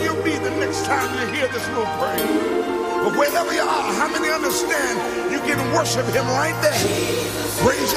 you'll be the next time you hear this little praise. But wherever you are, how many understand you can worship him right there? Praise